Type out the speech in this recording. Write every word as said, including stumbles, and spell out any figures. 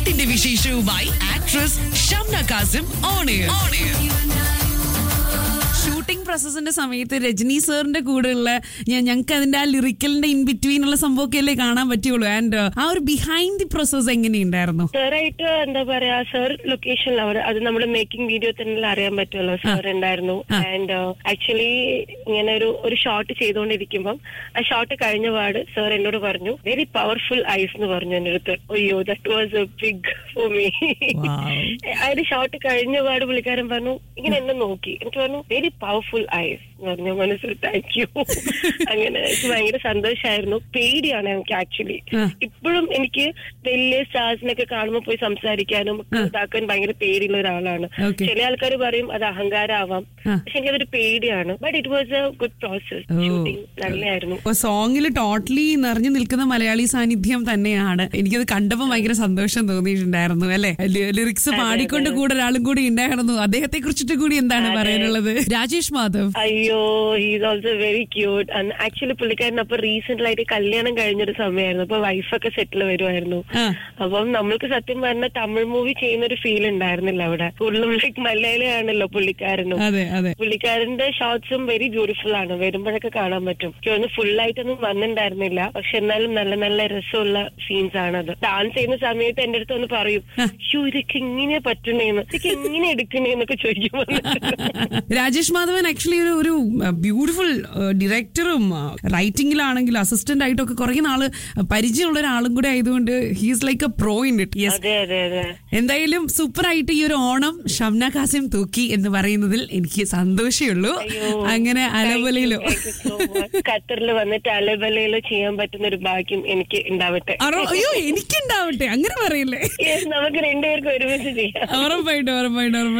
പാട്ടിന്റെ വിശേഷവുമായി actress Shamna Kasim on air. Shooting പ്രോസസ്സിന്റെ സമയത്ത് രജനി സാറിന്റെ കൂടെയുള്ള ഞങ്ങൾക്ക് അതിന്റെ ആ ലിറിക്കലിന്റെ ഇൻ ബിറ്റ്വീൻ ഉള്ള സംഭവമൊക്കെ അല്ലേ കാണാൻ പറ്റുള്ളൂ. ആൻഡ് ആ ഒരു ബിഹൈൻഡ് ദി പ്രോസസ് എങ്ങനെയുണ്ടായിരുന്നു? സാറായിട്ട് എന്താ പറയാ, സാർ ലൊക്കേഷനിൽ അവർ അത് നമ്മുടെ മേക്കിംഗ് വീഡിയോ തന്നെ അറിയാൻ പറ്റുമല്ലോ, സാർ ഉണ്ടായിരുന്നു. ആൻഡ് ആക്ച്വലി ഇങ്ങനെ ഒരു ഒരു ഷോട്ട് ചെയ്തുകൊണ്ടിരിക്കുമ്പം ആ ഷോട്ട് കഴിഞ്ഞ പാട് സാർ എന്നോട് പറഞ്ഞു വെരി പവർഫുൾ ഐസ് എന്ന് പറഞ്ഞു എന്റെ അടുത്ത്. അയ്യോ, that was A big for me. ആ ഒരു ഷോട്ട് കഴിഞ്ഞ പാട് പുള്ളിക്കാരൻ പറഞ്ഞു, ഇങ്ങനെ എന്നെ നോക്കി, എനിക്ക് പറഞ്ഞു വെരി പവർഫുൾ ഐസ് എന്ന് പറഞ്ഞു. മനസ്സിൽ താങ്ക് യു. അങ്ങനെ എനിക്ക് ഭയങ്കര സന്തോഷമായിരുന്നു. പേടിയാണ് എനിക്ക് ആക്ച്വലി. ഇപ്പോഴും എനിക്ക് വലിയ സ്റ്റാർസിനൊക്കെ കാണുമ്പോൾ പോയി സംസാരിക്കാനും ഇതാക്കാൻ ഭയങ്കര പേടിയുള്ള ഒരാളാണ്. ചില ആൾക്കാർ പറയും അത് അഹങ്കാരമാവാം, പക്ഷെ എനിക്കതൊരു പേടിയാണ്. But it was A good process. Shooting നല്ലതായിരുന്നു. സോങ്ങിൽ ടോട്ടലി നിറഞ്ഞു നിൽക്കുന്ന മലയാളി സാന്നിധ്യം തന്നെയാണ്. എനിക്കത് കണ്ടപ്പോൾ ഭയങ്കര സന്തോഷം തോന്നിയിട്ടുണ്ടായിരുന്നു. അല്ലെ, ലിറിക്സ് പാടിക്കൊണ്ട് കൂടെ ഒരാളും കൂടി ഉണ്ടായിരുന്നു. അദ്ദേഹത്തെ കുറിച്ചിട്ട് കൂടി എന്താണ് പറയാനുള്ളത്? രാജേഷ് മാധവ്. അയ്യോ, he's also very cute. Actually പുള്ളിക്കാരൻ അപ്പൊ റീസെന്റ് ആയിട്ട് കല്യാണം കഴിഞ്ഞൊരു സമയമായിരുന്നു. അപ്പൊ വൈഫൊക്കെ സെറ്റിൽ വരുമായിരുന്നു. അപ്പം നമ്മൾക്ക് സത്യം പറഞ്ഞ തമിഴ് മൂവി ചെയ്യുന്ന ഒരു ഫീൽ ഉണ്ടായിരുന്നില്ല അവിടെ. കൂടുതലും ലൈക്ക് മലയാളിയാണല്ലോ പുള്ളിക്കാരനും. പുള്ളിക്കാരന്റെ ഷോട്ട്സും വെരി ബ്യൂട്ടിഫുൾ ആണ്. വരുമ്പോഴൊക്കെ കാണാൻ പറ്റും. എനിക്ക് ഫുൾ ആയിട്ടൊന്നും വന്നിട്ടുണ്ടായിരുന്നില്ല, പക്ഷെ എന്നാലും നല്ല നല്ല രസമുള്ള സീൻസ് ആണത്. ഡാൻസ് ചെയ്യുന്ന സമയത്ത് എന്റെ അടുത്ത് ഒന്ന് പറയും, ഷൂ ഇതൊക്കെ എങ്ങനെ പറ്റണേന്ന്, ഇതൊക്കെ എങ്ങനെ എടുക്കണേന്നൊക്കെ ചോദിക്കും. രാജേഷ് മാധവൻ ആക്ച്വലി ഒരു ഒരു ബ്യൂട്ടിഫുൾ ഡയറക്ടറും റൈറ്റിംഗിലാണെങ്കിൽ അസിസ്റ്റന്റ് ആയിട്ടൊക്കെ കുറെ നാള് പരിചയമുള്ള ഒരാളും കൂടെ ആയതുകൊണ്ട് he's like A pro in it. എന്തായാലും സൂപ്പർ ആയിട്ട് ഈ ഒരു ഓണം ഷംന കാസിം തൂക്കി എന്ന് പറയുന്നതിൽ എനിക്ക് സന്തോഷമേ ഉള്ളൂ. അങ്ങനെ അലബലയിലോ ഖത്തറിൽ വന്നിട്ട് അലബലയിലോ ചെയ്യാൻ പറ്റുന്ന ഒരു ഭാഗ്യം എനിക്ക് ഉണ്ടാവട്ടെ. അയ്യോ, എനിക്ക് ഉണ്ടാവട്ടെ, അങ്ങനെ പറയില്ലേ? നമുക്ക് രണ്ടുപേർക്കും ഒരുമിച്ച് ചെയ്യാം. ഉറപ്പായിട്ടും ഉറപ്പായിട്ടും ഉറപ്പായിട്ടും